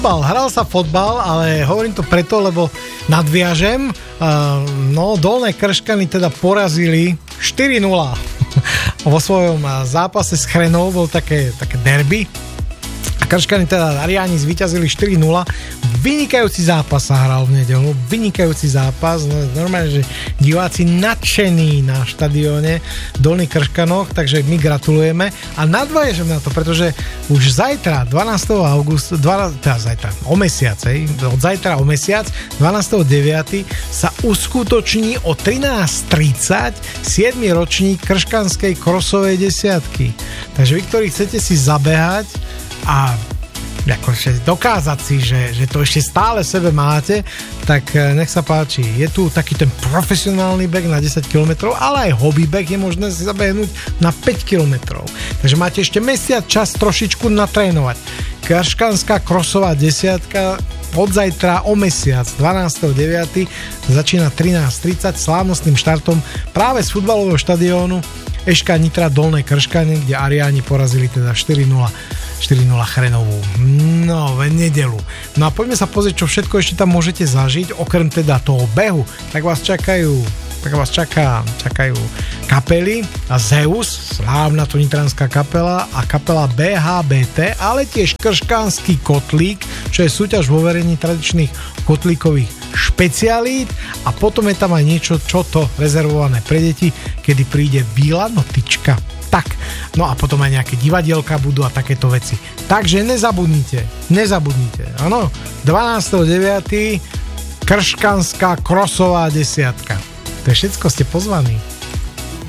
Hral sa fotbal, ale hovorím to preto, lebo nadviažem. Dolné Krškany teda porazili 4-0. Vo svojom zápase s Chrenou bol také derby. A Krškany teda Ariáni zvíťazili 4-0. Vynikajúci zápas sa hral v nedeľu. Vynikajúci zápas. Normálne, že diváci nadšení na štadióne v Dolných Krškanoch, takže my gratulujeme. A nadviažem na to, pretože už zajtra, 12. augusta, o mesiac, od zajtra o mesiac, 12.9. sa uskutoční o 13.30 7. ročník krškanskej krosovej desiatky. Takže vy, ktorí chcete si zabehať a akože dokázať si, že to ešte stále sebe máte, tak nech sa páči. Je tu taký ten profesionálny beh na 10 km, ale aj hobby beh je možné si zabehnúť na 5 km. Takže máte ešte mesiac čas trošičku natrénovať. Krškanská krosová desiatka od zajtra o mesiac 12.9. začína 13.30 slávnostným štartom práve z futbalového štadiónu Eška Nitra Dolné Krškany, kde Ariáni porazili teda 4-0 Chrenovú. No, v nedeľu. No a poďme sa pozrieť, čo všetko ešte tam môžete zažiť, okrem teda toho behu. Tak vás čakajú kapely a Zeus, slávna to nitranská kapela a kapela BHBT, ale tiež Krškanský kotlík, čo je súťaž vo verení tradičných kotlíkových špecialít, a potom je tam aj niečo, čo to rezervované pre deti, kedy príde Bíla notička. Tak, no a potom aj nejaké divadielka budú a takéto veci. Takže nezabudnite, áno, 12.9. Krškanská krosová desiatka. To je všetko, ste pozvaní.